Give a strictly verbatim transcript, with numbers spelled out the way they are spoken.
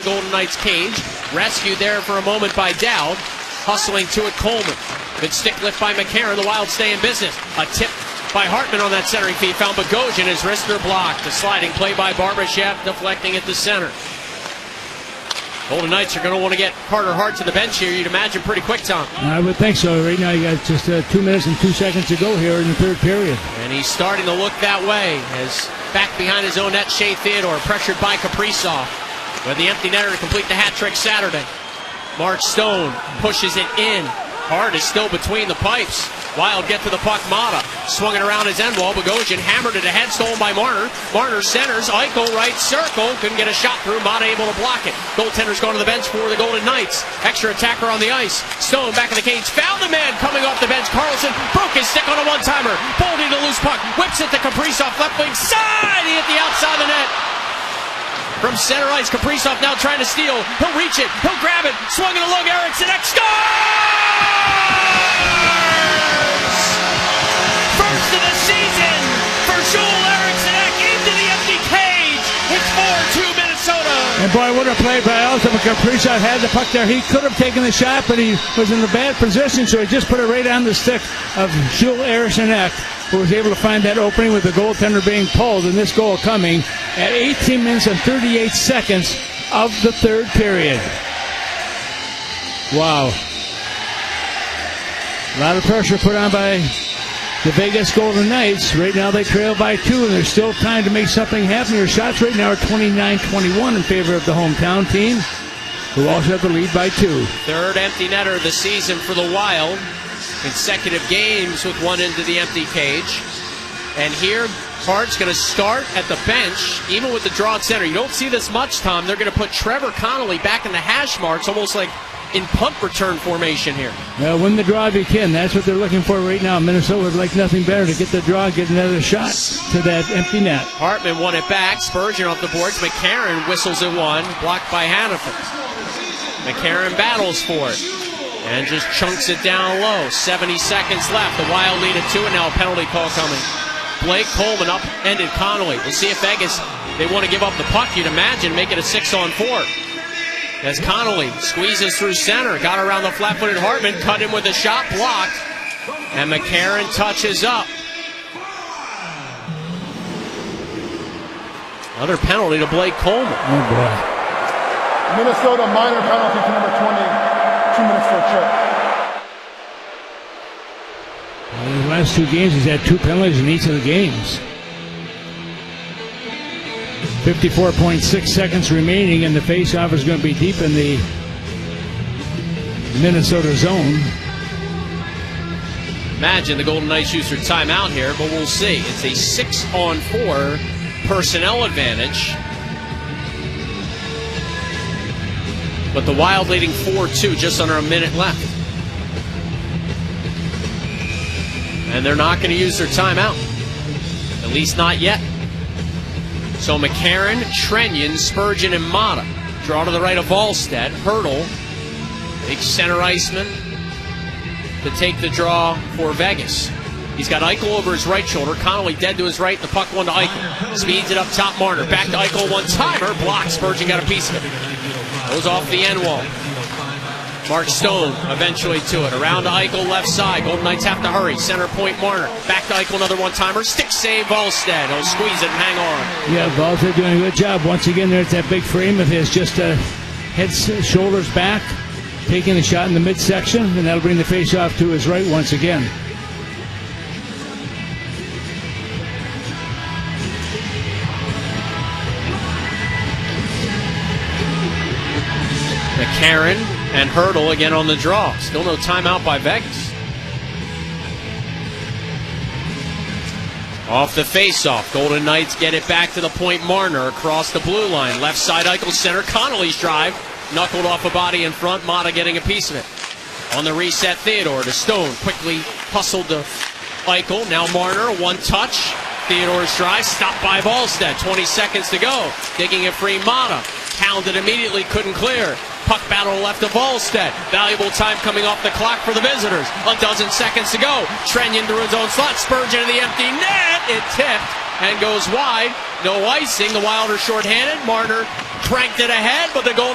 Golden Knights cage. Rescued there for a moment by Dowd. Hustling to it, Coleman. Good stick lift by McCarron. The Wild stay in business. A tip by Hartman on that centering feed. Found Bogosian. His wrists are blocked. The sliding play by Barbashev, deflecting at the center. Golden Knights are going to want to get Carter Hart to the bench here, you'd imagine, pretty quick, Tom. I would think so. Right now you got just uh, two minutes and two seconds to go here in the third period. And he's starting to look that way as back behind his own net, Shea Theodore, pressured by Kaprizov. With the empty netter to complete the hat trick Saturday. Mark Stone pushes it in. Hart is still between the pipes. Wild get to the puck, Mata. Swung it around his end wall. Bogosian hammered it ahead, stolen by Marner. Marner centers. Eichel right circle. Couldn't get a shot through. Mata able to block it. Goaltender's going to the bench for the Golden Knights. Extra attacker on the ice. Stone back in the cage. Found the man coming off the bench. Carlson broke his stick on a one-timer. Boldy to loose puck. Whips it to Kaprizov. Left wing side. He hit the outside of the net. From center ice, Kaprizov now trying to steal. He'll reach it. He'll grab it. Swung in a look. Eriksson Ek scores! First of the season for Joel Eriksson Ek into the empty cage. It's four two Minnesota. And boy, what a play by Elsa. Kaprizov had the puck there. He could have taken the shot, but he was in a bad position, so he just put it right on the stick of Joel Eriksson Ek, who was able to find that opening with the goaltender being pulled, and this goal coming at eighteen minutes and thirty-eight seconds of the third period. Wow. A lot of pressure put on by the Vegas Golden Knights. Right now they trail by two, and there's still time to make something happen. Their shots right now are twenty-nine twenty-one in favor of the hometown team, who also have the lead by two. Third empty netter of the season for the Wild. Consecutive games with one into the empty cage. And here, Hart's going to start at the bench, even with the draw at center. You don't see this much, Tom. They're going to put Trevor Connolly back in the hash marks, almost like in punt return formation here. Well, win the draw if you can. That's what they're looking for right now. Minnesota would like nothing better to get the draw, get another shot to that empty net. Hartman won it back. Spurgeon off the boards. McCarron whistles it one, blocked by Hannafin. McCarron battles for it and just chunks it down low. seventy seconds left. The Wild lead at two, and now a penalty call coming. Blake Coleman up-ended Connolly. We'll see if Vegas, they want to give up the puck, you'd imagine, make it a six on four. As Connolly squeezes through center, got around the flat-footed Hartman, cut him with a shot, blocked, and McCarron touches up. Another penalty to Blake Coleman. Oh, boy. Minnesota minor penalty to number twenty, two minutes for a check. Well, in the last two games, he's had two penalties in each of the games. fifty-four point six seconds remaining, and the face-off is going to be deep in the Minnesota zone. Imagine the Golden Knights use their timeout here, but we'll see. It's a six on four personnel advantage. But the Wild leading four two, just under a minute left. And they're not going to use their timeout. At least not yet. So McCarron, Trenyon, Spurgeon, and Mata. Draw to the right of Wallstedt. Hurdle, big center iceman, to take the draw for Vegas. He's got Eichel over his right shoulder. Connolly dead to his right. The puck one to Eichel. Speeds it up top, Marner. Back to Eichel, one-timer. Blocked. Spurgeon got a piece of it. Goes off the end wall. Mark Stone eventually to it. Around to Eichel, left side. Golden Knights have to hurry. Center point, Marner. Back to Eichel, another one-timer. Stick save, Wallstedt. He'll squeeze it and hang on. Yeah, Wallstedt doing a good job. Once again, there's that big frame of his. Just uh, heads, shoulders back, taking the shot in the midsection, and that'll bring the face-off to his right once again. McCarron and Hurdle again on the draw. Still no timeout by Vegas. Off the faceoff, Golden Knights get it back to the point. Marner across the blue line. Left side, Eichel center. Connolly's drive. Knuckled off a body in front. Mata getting a piece of it. On the reset, Theodore to Stone. Quickly hustled to Eichel. Now Marner, one touch. Theodore's drive, stopped by Wallstedt. twenty seconds to go. Digging it free, Mata. Pounded immediately, couldn't clear. Puck battle left of Wallstedt. Valuable time coming off the clock for the visitors. A dozen seconds to go. Trenyon through his own slot. Spurgeon in the empty net. It tipped and goes wide. No icing. The Wild are shorthanded. Marner cranked it ahead, but the goal